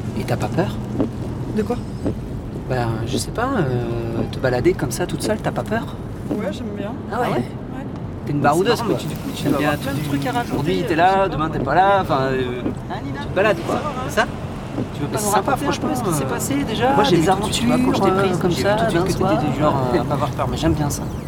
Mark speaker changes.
Speaker 1: Et t'as pas peur?
Speaker 2: De quoi?
Speaker 1: Ben, je sais pas, te balader comme ça toute seule, t'as pas peur?
Speaker 2: Ouais, j'aime bien.
Speaker 1: Ah ouais?
Speaker 2: Ouais.
Speaker 1: T'es une baroudeuse
Speaker 2: C'est
Speaker 1: quoi.
Speaker 2: marrant, mais du coup, tu
Speaker 1: T'aimes
Speaker 2: dois
Speaker 1: bien
Speaker 2: avoir plein de trucs à raconter.
Speaker 1: Aujourd'hui t'es
Speaker 2: Je sais
Speaker 1: là,
Speaker 2: pas,
Speaker 1: demain t'es
Speaker 2: moi.
Speaker 1: pas là, enfin tu te balades quoi. C'est ça?
Speaker 2: Tu veux
Speaker 1: Mais
Speaker 2: pas
Speaker 1: c'est
Speaker 2: nous
Speaker 1: sympa
Speaker 2: raconter un
Speaker 1: franchement.
Speaker 2: peu ce qui s'est passé déjà?
Speaker 1: Moi j'ai
Speaker 2: des
Speaker 1: vu tout de suite, tu vois, quand je t'ai prise,
Speaker 2: comme
Speaker 1: j'ai vu
Speaker 2: ça,
Speaker 1: tout de suite
Speaker 2: d'un
Speaker 1: que
Speaker 2: soir.
Speaker 1: t'étais du genre à pas avoir peur, mais j'aime bien ça.